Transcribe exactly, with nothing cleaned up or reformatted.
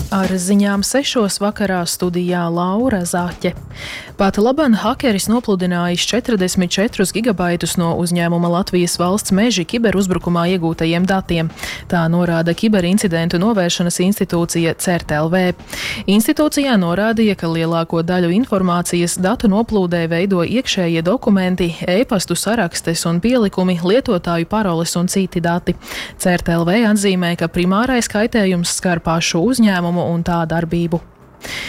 Ar ziņām sešos vakarā studijā Laura Zaķe. Pat laban hakeris nopludinājis četrdesmit četrus gigabaitus no uzņēmuma Latvijas valsts meži kiberuzbrukumā iegūtajiem datiem. Tā norāda kiberincidentu novēršanas institūcija C E R T L V. Institūcijā norādīja, ka lielāko daļu informācijas datu noplūdē veido iekšējie dokumenti, e-pastu sarakstes un pielikumi, lietotāju paroles un citi dati. C E R T L V atzīmē, ka primārais kaitējums skar pašu uzņēmumu un tā darbību.